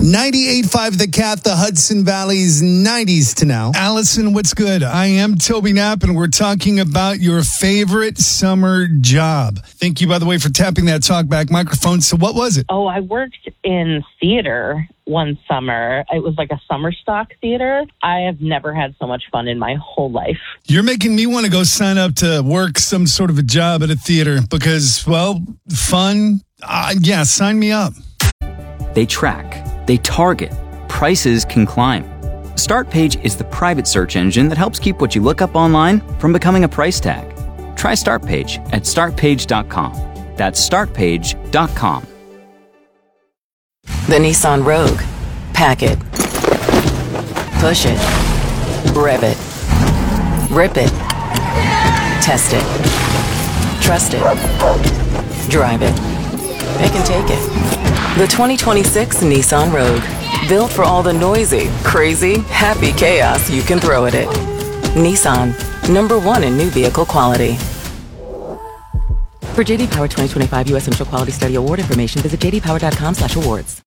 98.5 The Cat, the Hudson Valley's 90s to now. Allison, what's good? I am Toby Knapp, and we're talking about your favorite summer job. Thank you, by the way, for tapping that talkback microphone. So what was it? Oh, I worked in theater one summer. It was like a summer stock theater. I have never had so much fun in my whole life. You're making me want to go sign up to work some sort of a job at a theater because, well, fun. Yeah, sign me up. They track. They target. Prices can climb. StartPage is the private search engine that helps keep what you look up online from becoming a price tag. Try StartPage at startpage.com. That's startpage.com. The Nissan Rogue. Pack it. Push it. Rev it. Rip it. Test it. Trust it. Drive it. Pick and take it. The 2026 Nissan Rogue. Built for all the noisy, crazy, happy chaos you can throw at it. Nissan. #1 in new vehicle quality. For JD Power 2025 U.S. Initial Quality Study Award information, visit jdpower.com/awards.